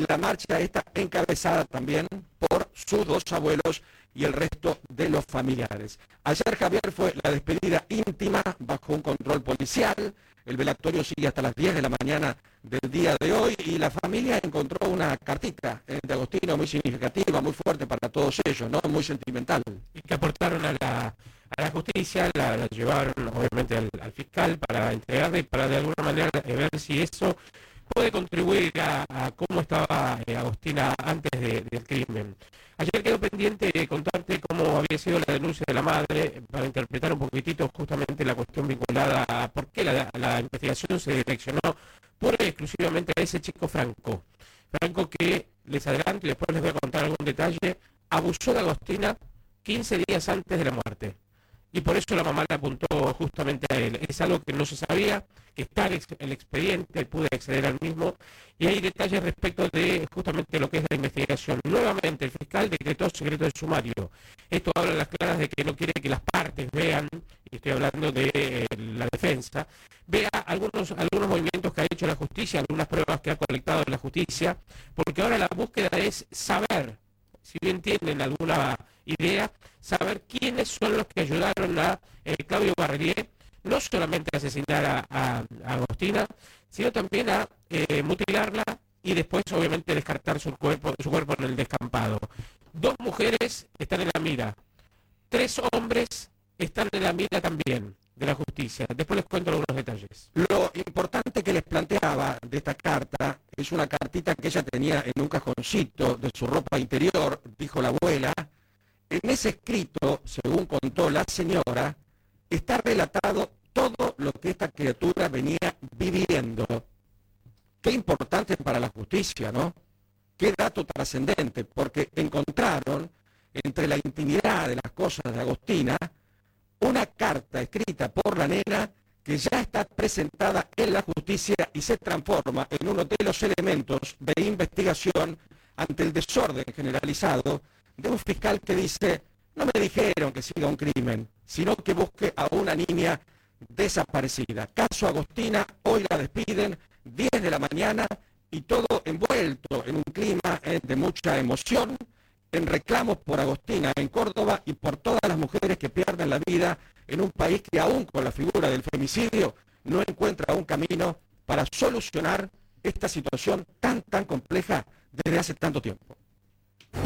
la marcha está encabezada también por sus dos abuelos y el resto de los familiares. Ayer, Javier, fue la despedida íntima bajo un control policial. El velatorio sigue hasta las 10 de la mañana del día de hoy y la familia encontró una cartita de Agostino muy significativa, muy fuerte para todos ellos, ¿no? Muy sentimental. Y que aportaron a la justicia, la llevaron obviamente al fiscal para entregarla y para de alguna manera ver si eso puede contribuir a cómo estaba Agostina antes del crimen. Ayer quedó pendiente de contarte cómo había sido la denuncia de la madre para interpretar un poquitito justamente la cuestión vinculada a por qué la investigación se direccionó pura y exclusivamente a ese chico Franco. Franco que, les adelanto y después les voy a contar algún detalle, abusó de Agostina 15 días antes de la muerte. Y por eso la mamá le apuntó justamente a él. Es algo que no se sabía, que está en el expediente, pude acceder al mismo, y hay detalles respecto de justamente lo que es la investigación. Nuevamente, el fiscal decretó secreto de sumario. Esto habla a las claras de que no quiere que las partes vean, y estoy hablando de la defensa, vea algunos movimientos que ha hecho la justicia, algunas pruebas que ha colectado la justicia, porque ahora la búsqueda es saber, si bien tienen alguna idea, saber quiénes son los que ayudaron a Claudio Barrelier, no solamente a asesinar a Agostina, sino también a mutilarla y después obviamente descartar su cuerpo en el descampado. 2 mujeres están en la mira, 3 hombres están en la mira también de la justicia. Después les cuento algunos detalles. Lo importante que les planteaba de esta carta es una cartita que ella tenía en un cajoncito de su ropa interior, dijo la abuela. En ese escrito, según contó la señora, está relatado todo lo que esta criatura venía viviendo. Qué importante para la justicia, ¿no? Qué dato trascendente, porque encontraron entre la intimidad de las cosas de Agostina una carta escrita por la nena que ya está presentada en la justicia y se transforma en uno de los elementos de investigación ante el desorden generalizado de un fiscal que dice, no me dijeron que siga un crimen, sino que busque a una niña desaparecida. Caso Agostina, hoy la despiden, 10 de la mañana, y todo envuelto en un clima de mucha emoción, en reclamos por Agostina en Córdoba y por todas las mujeres que pierden la vida en un país que aún con la figura del femicidio no encuentra un camino para solucionar esta situación tan compleja desde hace tanto tiempo.